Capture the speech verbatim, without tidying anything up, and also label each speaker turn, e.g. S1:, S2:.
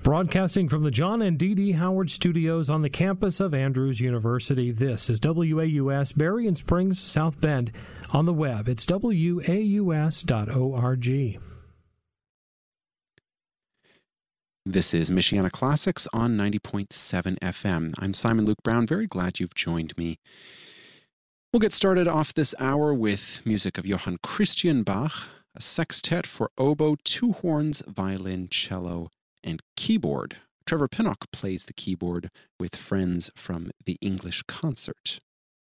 S1: Broadcasting from the John and Dee Dee Howard Studios on the campus of Andrews University, this is W A U S, Berrien Springs, South Bend. On the web, it's W A U S dot org.
S2: This is Michiana Classics on ninety point seven F M. I'm Simon Luke Brown. Very glad you've joined me. We'll get started off this hour with music of Johann Christian Bach, a sextet for oboe, two horns, violin, cello, and keyboard. Trevor Pinnock plays the keyboard with friends from the English Concert.